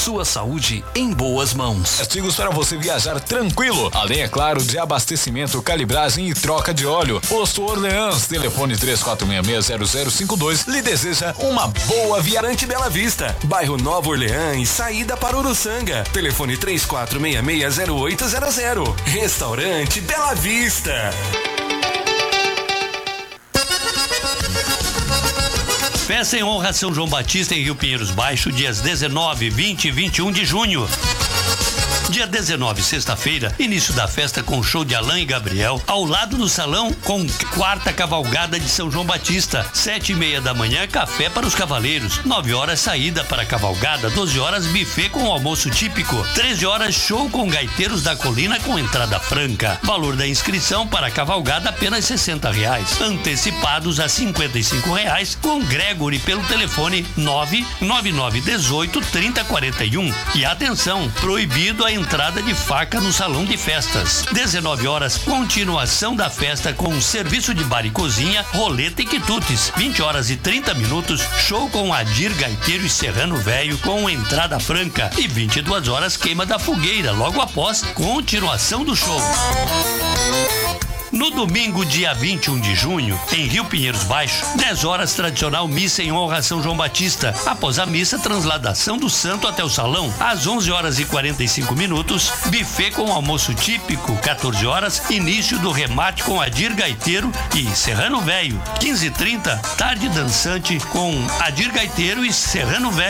Sua saúde em boas mãos. Artigos para você viajar tranquilo. Além, é claro, de abastecimento, calibragem e troca de óleo. Posto Orleans, telefone 34660052, lhe deseja uma boa viagem. Bela Vista, bairro Nova Orleans, saída para Uruçanga. Telefone 34660800. Restaurante Bela Vista. Festa em honra a São João Batista em Rio Pinheiros Baixo, dias 19, 20 e 21 de junho. Dia 19, sexta-feira, início da festa com show de Alain e Gabriel, ao lado do salão com quarta cavalgada de São João Batista. 7:30 da manhã, café para os cavaleiros. 9 horas, saída para a cavalgada. 12 horas, buffet com almoço típico. 13 horas, show com gaiteiros da colina com entrada franca. Valor da inscrição para a cavalgada apenas R$60. Antecipados a R$55 com Gregory pelo telefone 99918-3041. E atenção, proibido a entrada de faca no salão de festas. 19 horas, continuação da festa com serviço de bar e cozinha, roleta e quitutes. 20 horas e 30 minutos, show com Adir Gaiteiro e Serrano Velho com entrada franca. E 22 horas, queima da fogueira, logo após, continuação do show. No domingo, dia 21 de junho, em Rio Pinheiros Baixo, 10 horas, tradicional missa em honra a São João Batista. Após a missa, transladação do santo até o salão. Às 11 horas e 45 minutos, buffet com almoço típico. 14 horas, início do remate com Adir Gaiteiro e Serrano Velho. 15h30, tarde dançante com Adir Gaiteiro e Serrano Velho.